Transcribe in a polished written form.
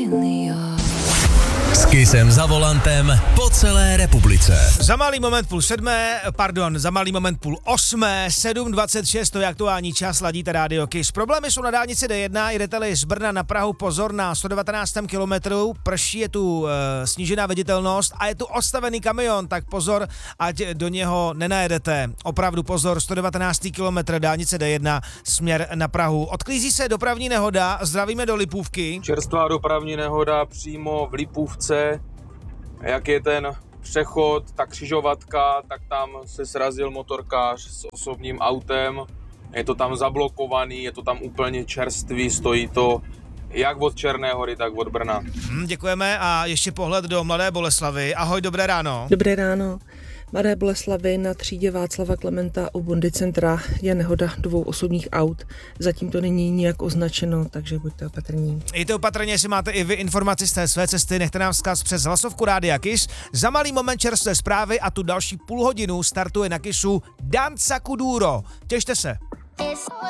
S Kissem za volantem po celé republice. Za malý moment 8:30, 7:26, to je aktuální čas, ladíte rádio Kiss. Problémy jsou na dálnici D1, jedete-li z Brna na Prahu, pozor na 119. kilometru, prší, je tu snížená viditelnost a je tu ostavený kamion, tak pozor, ať do něho nenajedete. Opravdu pozor, 119. kilometr, dálnice D1, směr na Prahu. Odklízí se dopravní nehoda, zdravíme do Lipůvky. Čerstvá dopravní nehoda přímo v Lipůvce. Jak je ten přechod, ta křižovatka, tak tam se srazil motorkář s osobním autem. Je to tam zablokovaný, je to tam úplně čerstvý, stojí to jak od Černé Hory, tak od Brna. Děkujeme a ještě pohled do Mladé Boleslavi. Ahoj, dobré ráno. Dobré ráno. Mladé Boleslavi na třídě Václava Klementa u Bondy centra je nehoda 2 osobních aut. Zatím to není nijak označeno, takže buďte opatrní. Jděte opatrně, jestli máte i vy informaci z té své cesty, nechte nám vzkaz přes hlasovku Rádia Kiss. Za malý moment čerstvé zprávy a tu další půl hodinu startuje na Kissu Danza Kuduro. Těšte se.